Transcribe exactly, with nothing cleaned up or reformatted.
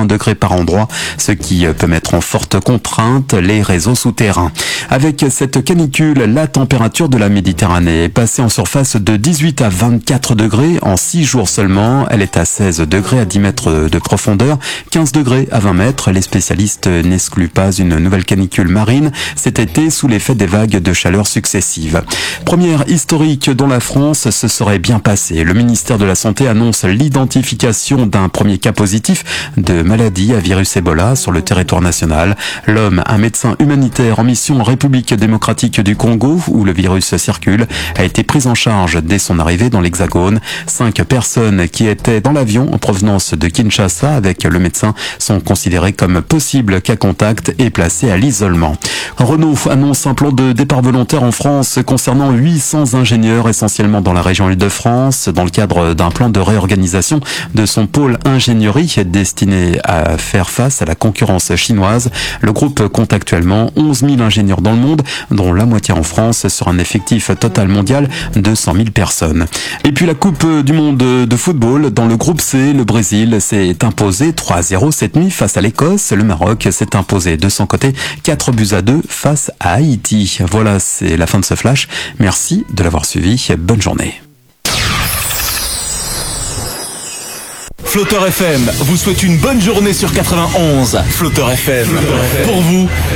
un degré par endroit, ce qui peut mettre en forte contrainte les réseaux souterrains. Avec cette canicule, la température de la Méditerranée est passée en surface de dix-huit à vingt-quatre degrés en six jours seulement. Elle est à seize degrés à dix mètres de profondeur, quinze degrés à vingt mètres. Les spécialistes n'excluent pas une nouvelle canicule marine cet été sous l'effet des vagues de chaleur successives. Première historique dont la France se serait bien passée. Le ministère de la Santé annonce l'identification d'un premier cas positif de maladie à virus Ebola sur le territoire national. L'homme, un médecin humanitaire en mission en République démocratique du Congo, où le virus circule, a été pris en charge dès son arrivée dans l'Hexagone. Cinq personnes qui étaient dans l'avion en provenance de Kinshasa avec le médecin sont considérées comme possibles cas contacts et placées à l'isolement. Renault annonce un plan de départ volontaire en France concernant huit cents ingénieurs essentiellement dans la région Île-de-France dans le cadre d'un plan de réorganisation de son pôle ingénierie destiné à faire face à la concurrence chinoise. Le groupe compte actuellement onze mille ingénieurs dans le monde, dont la moitié en France, sur un effectif total mondial de cent mille personnes. Et puis la Coupe du monde de football, dans le groupe C, le Brésil s'est imposé trois à zéro cette nuit face à l'Écosse. Le Maroc s'est imposé de son côté quatre buts à deux face à Haïti. Voilà, c'est la fin de ce flash. Merci de l'avoir suivi. Bonne journée. Flotteur F M vous souhaite une bonne journée sur quatre-vingt-onze. Flotteur F M, pour vous,